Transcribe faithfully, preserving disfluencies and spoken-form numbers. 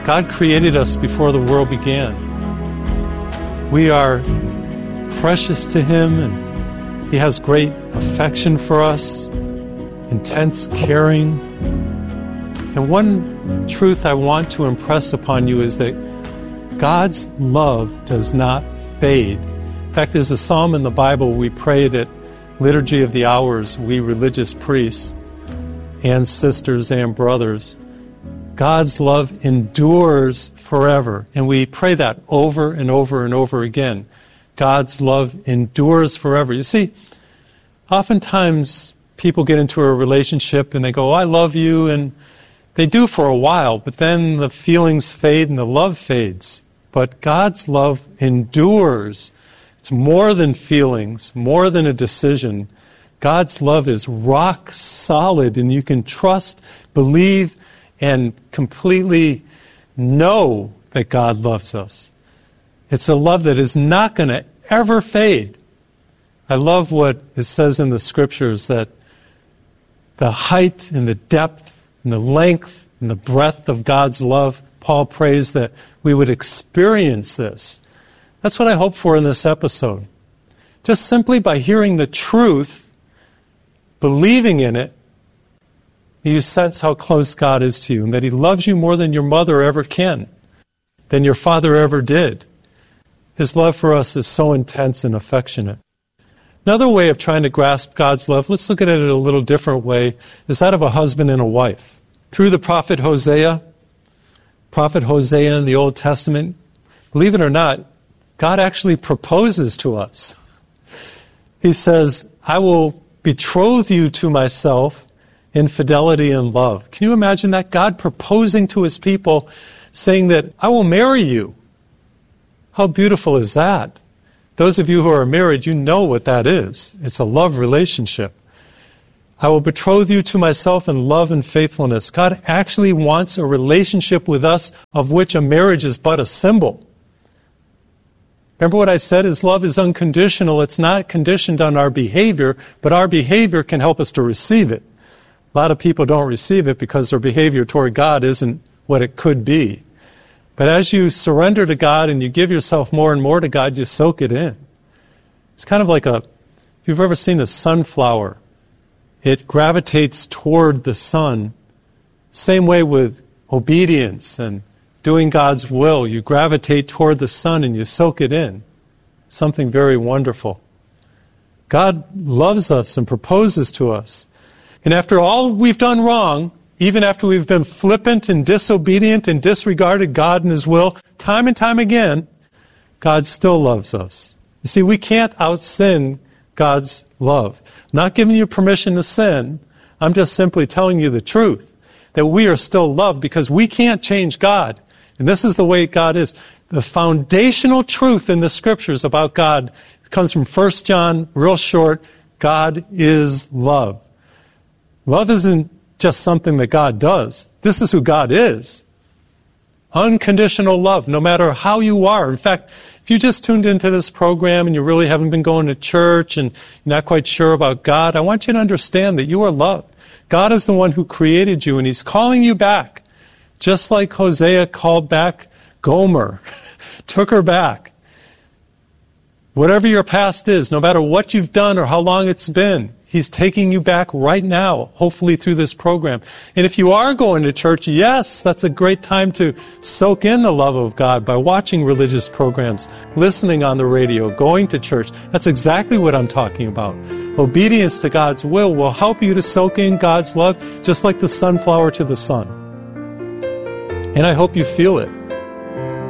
God created us before the world began. We are precious to Him, and He has great affection for us, intense caring. And one truth I want to impress upon you is that God's love does not fade. In fact, there's a psalm in the Bible we prayed at Liturgy of the Hours, we religious priests and sisters and brothers. God's love endures forever. And we pray that over and over and over again. God's love endures forever. You see, oftentimes people get into a relationship and they go, oh, I love you, and they do for a while, but then the feelings fade and the love fades. But God's love endures. It's more than feelings, more than a decision. God's love is rock solid, and you can trust, believe, and completely know that God loves us. It's a love that is not going to ever fade. I love what it says in the Scriptures, that the height and the depth and the length and the breadth of God's love, Paul prays that we would experience this. That's what I hope for in this episode. Just simply by hearing the truth, believing in it, you sense how close God is to you, and that He loves you more than your mother ever can, than your father ever did. His love for us is so intense and affectionate. Another way of trying to grasp God's love, let's look at it a little different way, is that of a husband and a wife. Through the prophet Hosea, prophet Hosea in the Old Testament, believe it or not, God actually proposes to us. He says, I will betroth you to myself in fidelity and love. Can you imagine that? God proposing to His people, saying that I will marry you. How beautiful is that? Those of you who are married, you know what that is. It's a love relationship. I will betroth you to myself in love and faithfulness. God actually wants a relationship with us of which a marriage is but a symbol. Remember what I said? His love is unconditional. It's not conditioned on our behavior, but our behavior can help us to receive it. A lot of people don't receive it because their behavior toward God isn't what it could be. But as you surrender to God and you give yourself more and more to God, you soak it in. It's kind of like a, if you've ever seen a sunflower, it gravitates toward the sun. Same way with obedience and doing God's will. You gravitate toward the sun and you soak it in. Something very wonderful. God loves us and proposes to us. And after all we've done wrong, even after we've been flippant and disobedient and disregarded God and His will, time and time again, God still loves us. You see, we can't out-sin God's love. I'm not giving you permission to sin. I'm just simply telling you the truth, that we are still loved because we can't change God. And this is the way God is. The foundational truth in the Scriptures about God comes from First John, real short. God is love. Love isn't just something that God does. This is who God is. Unconditional love, no matter how you are. In fact, if you just tuned into this program and you really haven't been going to church and you're not quite sure about God, I want you to understand that you are loved. God is the one who created you, and He's calling you back. Just like Hosea called back Gomer, took her back. Whatever your past is, no matter what you've done or how long it's been, He's taking you back right now, hopefully through this program. And if you are going to church, yes, that's a great time to soak in the love of God by watching religious programs, listening on the radio, going to church. That's exactly what I'm talking about. Obedience to God's will will help you to soak in God's love, just like the sunflower to the sun. And I hope you feel it.